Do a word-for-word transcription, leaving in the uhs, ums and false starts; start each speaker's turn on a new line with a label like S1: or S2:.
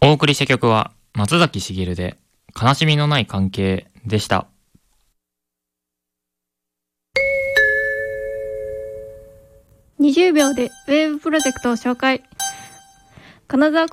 S1: お送りした曲は松崎しげるで悲しみのない関係でした。
S2: にじゅうびょうでウェーブプロジェクトを紹介。金沢